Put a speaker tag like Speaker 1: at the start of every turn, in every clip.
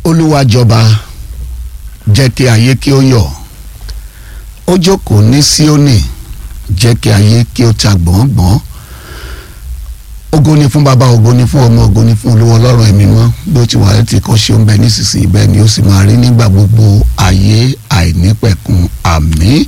Speaker 1: Olúwa jọba, jẹ́ kí ayé kí ó yọ̀. Ó jókòó ní Síónì, jẹ́ kí ayé kí ó ta gbọ̀ngbọ̀n. Ògo ni fún Baba, ògo ni fún Ọmọ, ògo ni fún Olúwa Ọlọ́run ẹ̀mí mọ́. Bí ó ti wà láti kọ́ ṣe ó ń bẹ nísinsìnyí, bẹ́ẹ̀ ni ó sì máa rí nígbà gbogbo ayé àìnípẹ̀kun. Àmín.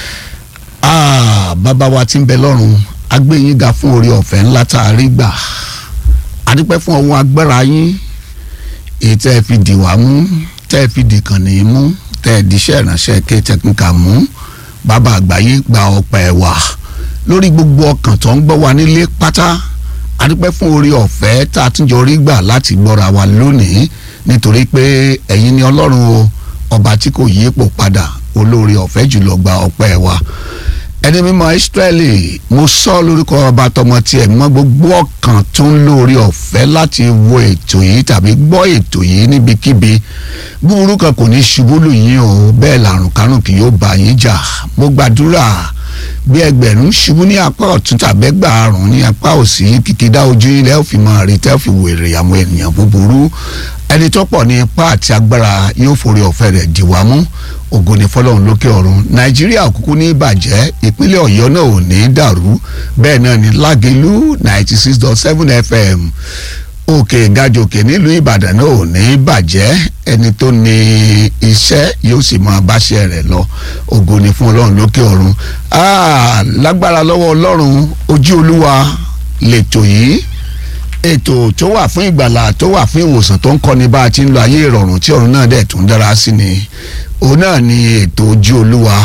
Speaker 1: Bàbá wa tí ń bẹ lọ́run, a gbé yín ga fún oore ọ̀fẹ́ ńlá tá a rí gbà. A dúpẹ́ fún ọwọ́ agbára yín, èyí tẹ́ ẹ fi dì wá mú, tẹ́ ẹ fi dìkan ní mú, tẹ́ ẹ díṣẹ́ ìránṣẹ́ K-Technical mú. Bàbá àgbáyé gba ọpẹ́ wa lórí gbogbo ọkàn tó ń gbọ́ wa nílé pátá. A dúpẹ́ fún oore ọ̀fẹ́ tá a tún jọ rí gbà láti gbọ́ra wa lónìí, nítorí pé ẹ̀yin ni Ọlọ́run o, ọba tí kò yí ipò padà, olóore ọ̀fẹ́ jùlọ gba ọpẹ́ wa. Ẹni mímọ́ Ísírẹ́lì, mo sọ lórúkọ ọba tọmọ tiẹ̀ mọ́ gbogbo ọkàn tó ń lóore ọ̀fẹ́ láti wo ètò yìí tàbí gbọ́ ètò yìí níbikíbi. Búburú kan kò ní ṣubú lù yín o, bẹ́ẹ̀ làrùn kárùn kì yóò bá yín jà. Mo gbàdúrà bí ẹgbẹ̀rún ṣubú ní apá ọ̀tún tàbí ẹgbàárùn ní apá òsì, kìkìdá ojú ilẹ̀ ò fi máa rí tẹ́ ò fi wèrè àwọn ènìyàn búburú. Ẹni tó pọ̀ ní ipá àti agbára yóò forí ọ̀fẹ́ rẹ̀ dì wá mú. Ògo ni fọ́lọ́run lókè ọ̀run. Nàìjíríà òkùnkùn ní ìbàjẹ́, ìpínlẹ̀ Ọ̀yọ́ náà ò ní dàrú, bẹ́ẹ̀ náà ní Lágelú 96.7 FM òkè gàjòkè nílùú Ìbàdàn náà ò ní bàjẹ́. Ẹni tó ní iṣẹ́ yóò sì máa báṣẹ́ rẹ̀ lọ. Ògo ni fún Ọlọ́run lókè ọ̀run. Lágbára lọ́wọ́ Ọlọ́run, ojú Olúwa lètò yìí, ètò tó wà fún ìgbàlà, tó wà fún ìwòsàn, tó ń kọ́ni bá a ti ń lo ayé ìrọ̀rùn tí ọ̀run náà dẹ̀ tún dára sí ni. Òun náà ni ètò ojú Olúwa.